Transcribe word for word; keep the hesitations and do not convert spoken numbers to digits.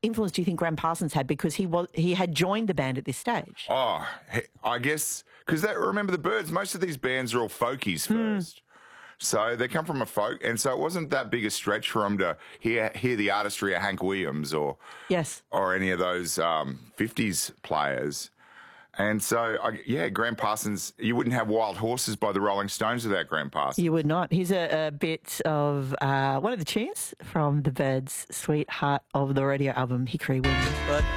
influence do you think Graham Parsons had? Because he was he had joined the band at this stage. Oh, I guess, because remember the Byrds, most of these bands are all folkies first. Mm. So they come from a folk, and so it wasn't that big a stretch for them to hear hear the artistry of Hank Williams or yes, or any of those um, fifties players. And so, I, yeah, Graham Parsons, you wouldn't have Wild Horses by the Rolling Stones without Graham Parsons. You would not. Here's a, a bit of uh, one of the tunes from the Byrds' Sweetheart of the Radio album, Hickory Wind.